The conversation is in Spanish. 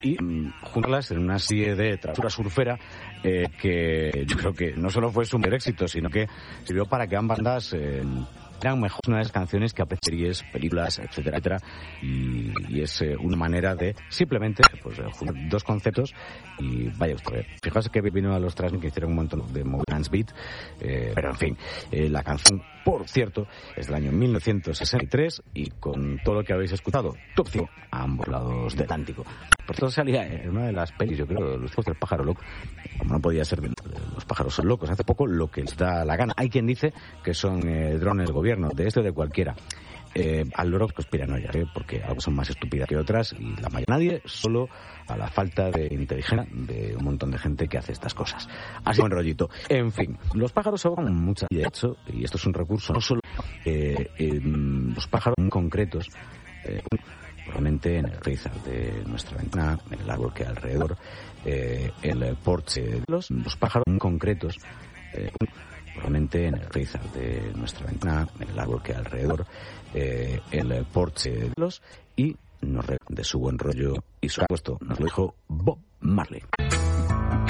y juntarlas en una serie de travesura surfera que yo creo que no solo fue su mayor éxito, sino que sirvió para que ambas bandas eran mejores unas canciones que series, películas, etcétera, etcétera, y es una manera de simplemente juntar dos conceptos y vaya usted. Fijaos que vino a los Transmit que hicieron un montón de dance beat, pero en fin, la canción, por cierto, es del año 1963 y con todo lo que habéis escuchado, top 5 a ambos lados del Atlántico. Por eso salía en una de las pelis, yo creo, Los hijos del pájaro loco, como no podía ser los pájaros son locos, hace poco lo que les da la gana. Hay quien dice que son drones del gobierno, de este o de cualquiera. Al loro conspiranoia, porque algo son más estúpidas que otras y la mayoría nadie, solo a la falta de inteligencia de un montón de gente que hace estas cosas. Así buen rollito. En fin, los pájaros ahogan mucha, y de hecho, y esto es un recurso, no solo los pájaros muy concretos, probablemente en el freezer de nuestra ventana, en el árbol que hay alrededor, el porche, los pájaros muy concretos, probablemente en el freezer de nuestra ventana, en el árbol que hay alrededor, el porche de los y nos de su buen rollo y su puesto nos lo dijo Bob Marley.